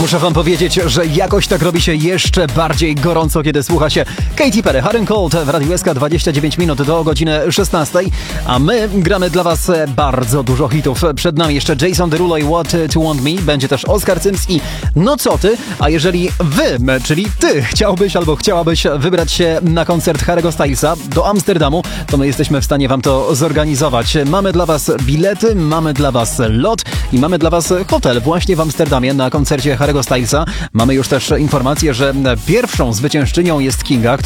Muszę wam powiedzieć, że jakoś tak robi się jeszcze bardziej gorąco, kiedy słucha się Katy Perry, Hot and Cold w Radiu SK 29 minut do godziny 16, a my gramy dla was bardzo dużo hitów. Przed nami jeszcze Jason Derulo i What to Want Me, będzie też Oskar Cyms i No co ty, a jeżeli wy, czyli ty chciałbyś albo chciałabyś wybrać się na koncert Harry'ego Stylesa do Amsterdamu, to my jesteśmy w stanie wam to zorganizować. Mamy dla was bilety, mamy dla was lot i mamy dla was hotel właśnie w Amsterdamie na koncercie Harry'ego Stylesa. Mamy już też informację, że pierwszą zwyciężczynią jest Kinga,